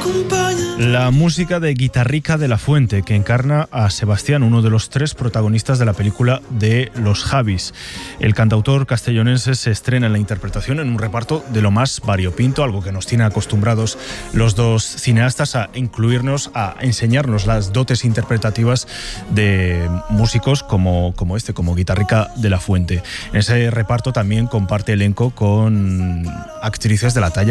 La música de Guitarrica de la Fuente, que encarna a Sebastián, uno de los 3 protagonistas de la película de Los Javis. El cantautor castellonense se estrena en la interpretación en un reparto de lo más variopinto, algo que nos tiene acostumbrados los dos cineastas a incluirnos, a enseñarnos las dotes interpretativas de músicos como Guitarrica de la Fuente. En ese reparto también comparte elenco con actrices de la talla